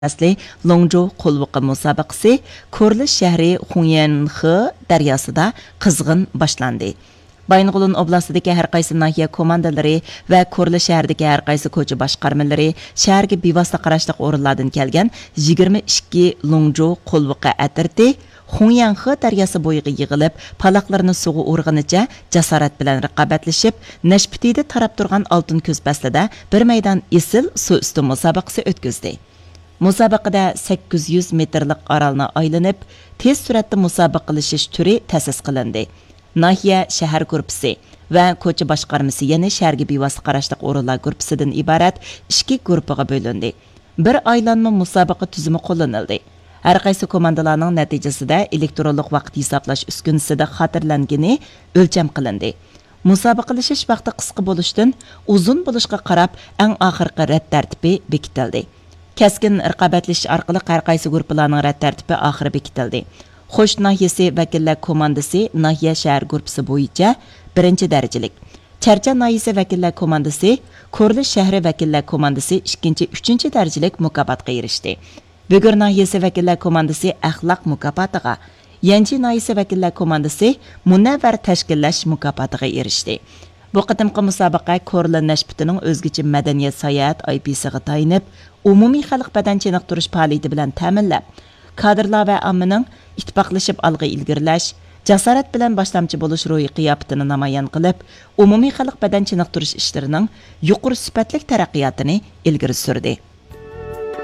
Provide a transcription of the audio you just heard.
asli Longzhou Qulvuqi musobaqasi Korlish shahri Xunyanxi daryosida qizg'in boshlandi. Baynğulun oblastidagi har qaysi nahiya komandalari va Korlish shahridagi har qaysi ko'cha boshqarmalari shaharga bevosita qarashliq o'rinlardan kelgan 22 Longzhou Qulvuqi atirti Xunyanxi daryosi bo'yiga yig'ilib, paloqlarini suvga urg'inicha jasorat bilan raqobatlashib, Nashpitida tarab turgan oltin ko'z faslida bir maydon esil suv usti musobaqasi o'tkazdi. Musobaqada 800 metrlik orolni aylanib, tez suratda musobaqalashish turi ta'sis qilindi. Nahiya shahar guruhi va ko'cha boshqarmasi yana shaharga bevosita qarashliq o'rinlar guruhidan iborat 2 guruhga bo'lindi. Bir aylanma musobaqa tuzumi qo'llanildi. Har qaysi komandalarning natijasida elektronlik vaqt hisoblash uskunsida xotirlangani o'lcham qilindi. Musobaqalashish vaqti qisqa bo'lishdan uzun bo'lishga qarab, eng oxirgi rad tartibi bekitildi. Keskin raqobatlashish orqali har qaysi guruhlarning rad tartibi oxiri bekitildi. Xo'sh nahiyasi vakillar komandasi nahiya shahar guruhi bo'yicha 1-darajalik. Charcha nahiyasi vakillar komandasi Korlish shahri vakillar komandasi 2-3-darajalik mukofotga erishdi. Bugur nahiyasi vakillar komandasi axloq mukofotiga, Yangi nahiyasi vakillar komandasi munavvar tashkillash mukofotiga erishdi. Bu qatimqi musobaqa Korlish Nashpitining o'zgacha madaniyat sayohat IPsiga tayinib, umumiy xalq badan chiniqtirish faoliyati bilan ta'minlab, kadrlar va ommaning ittifoqlashib olg'a ilgirlash, jasorat bilan boshlamchi bo'lish ro'yi qiyofatini namoyon qilib, umumiy xalq badan chiniqtirish ishlarining yuqori sifatli taraqqiyotini ilgari surdi.